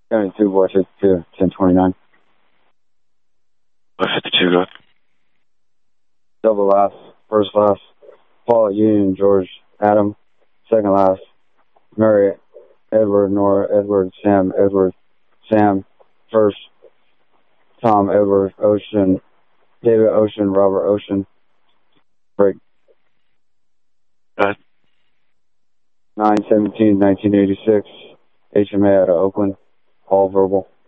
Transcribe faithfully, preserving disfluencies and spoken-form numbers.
seventy-two, boy fifty-two, ten twenty-nine. Boy fifty-two, go. Double last, first last, Paul Union, George Adam. Second last, Mary Edward, Nora Edward, Sam Edward, Sam. First, Tom Edward, Ocean, David Ocean, Robert Ocean. Break. Go ahead. nine seventeen nineteen eighty-six, H M A out of Oakland. All verbal.